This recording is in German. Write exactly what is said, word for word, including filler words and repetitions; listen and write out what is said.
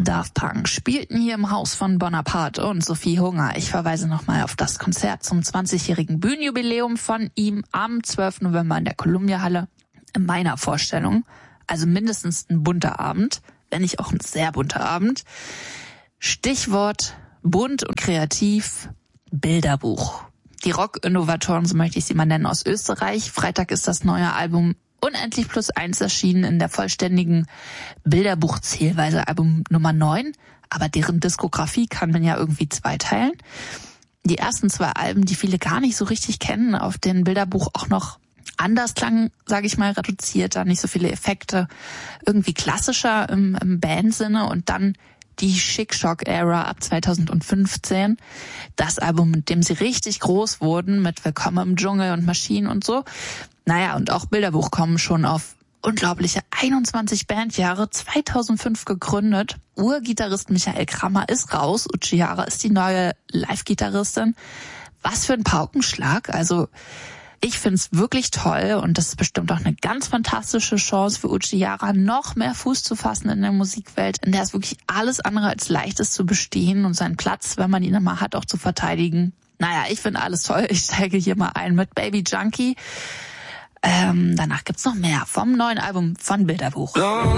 Daft Punk spielten hier im Haus von Bonaparte und Sophie Hunger. Ich verweise nochmal auf das Konzert zum zwanzigjährigen Bühnenjubiläum von ihm am zwölften November in der Columbia-Halle. In meiner Vorstellung, also mindestens ein bunter Abend, wenn nicht auch ein sehr bunter Abend. Stichwort bunt und kreativ, Bilderbuch. Die Rock-Innovatoren, so möchte ich sie mal nennen, aus Österreich. Freitag ist das neue Album Unendlich plus eins erschienen in der vollständigen Bilderbuch-Zählweise Album Nummer neun. Aber deren Diskografie kann man ja irgendwie zweiteilen. Die ersten zwei Alben, die viele gar nicht so richtig kennen, auf den Bilderbuch auch noch anders klang, sage ich mal, reduzierter, nicht so viele Effekte, irgendwie klassischer im, im Bandsinne und dann die Chic-Shock-Ära ab zweitausendfünfzehn. Das Album, mit dem sie richtig groß wurden, mit Willkommen im Dschungel und Maschinen und so. Naja, und auch Bilderbuch kommen schon auf unglaubliche einundzwanzig Bandjahre, zweitausendfünf gegründet. Urgitarrist Michael Krammer ist raus, Uchihara ist die neue Live-Gitarristin. Was für ein Paukenschlag, also ich find's wirklich toll und das ist bestimmt auch eine ganz fantastische Chance für Uchihara, noch mehr Fuß zu fassen in der Musikwelt, in der es wirklich alles andere als leicht ist zu bestehen und seinen Platz, wenn man ihn mal hat, auch zu verteidigen. Naja, ich finde alles toll. Ich steige hier mal ein mit Baby Junkie. Ähm, danach gibt's noch mehr vom neuen Album von Bilderbuch.